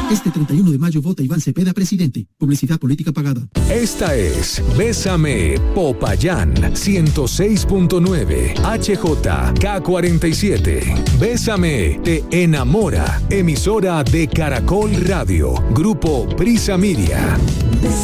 Este 31 de mayo vota Iván Cepeda presidente. Publicidad política pagada. Esta es Bésame Popayán 106.9 HJK47. Bésame te enamora. Emisora de Caracol Radio. Grupo Prisa Media.